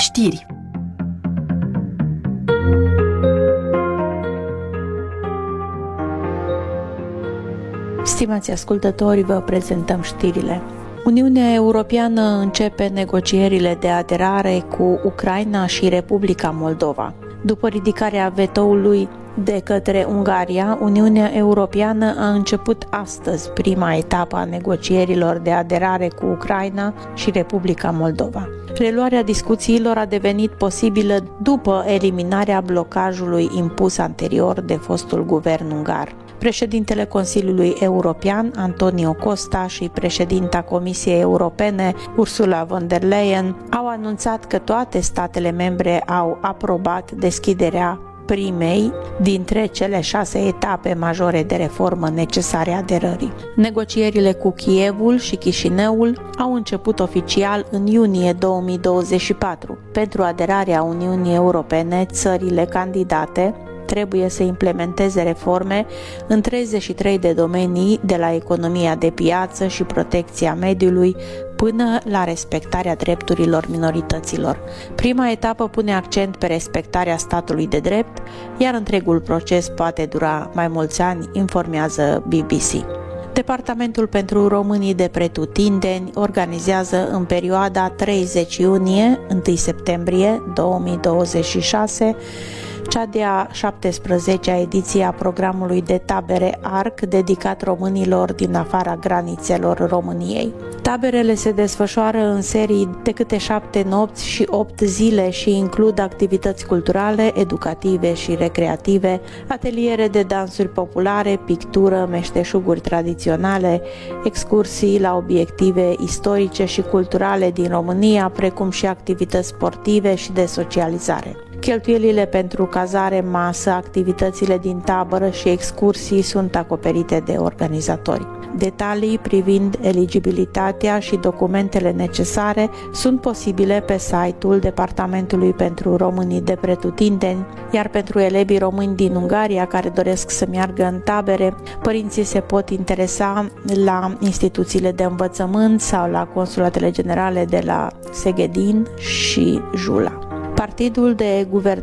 Știri. Stimați ascultători, vă prezentăm știrile. Uniunea Europeană începe negocierile de aderare cu Ucraina și Republica Moldova. După ridicarea vetoului de către Ungaria, Uniunea Europeană a început astăzi prima etapă a negocierilor de aderare cu Ucraina și Republica Moldova. Reluarea discuțiilor a devenit posibilă după eliminarea blocajului impus anterior de fostul guvern ungar. Președintele Consiliului European, Antonio Costa, și președinta Comisiei Europene, Ursula von der Leyen, au anunțat că toate statele membre au aprobat deschiderea primei dintre cele 6 etape majore de reformă necesare aderării. Negocierile cu Kievul și Chișinăul au început oficial în iunie 2024. Pentru aderarea Uniunii Europene, țările candidate trebuie să implementeze reforme în 33 de domenii, de la economia de piață și protecția mediului până la respectarea drepturilor minorităților. Prima etapă pune accent pe respectarea statului de drept, iar întregul proces poate dura mai mulți ani, informează BBC. Departamentul pentru românii de pretutindeni organizează în perioada 30 iunie-1 septembrie 2026 cea de-a 17-a ediție a programului de tabere ARC dedicat românilor din afara granițelor României. Taberele se desfășoară în serii de câte 7 nopți și 8 zile și includ activități culturale, educative și recreative, ateliere de dansuri populare, pictură, meșteșuguri tradiționale, excursii la obiective istorice și culturale din România, precum și activități sportive și de socializare. Cheltuielile pentru cazare, masă, activitățile din tabără și excursii sunt acoperite de organizatori. Detalii privind eligibilitatea și documentele necesare sunt posibile pe site-ul Departamentului pentru românii de pretutindeni, iar pentru elevii români din Ungaria care doresc să meargă în tabere, părinții se pot interesa la instituțiile de învățământ sau la consulatele generale de la Seghedin și Jula. Partidul de guvernare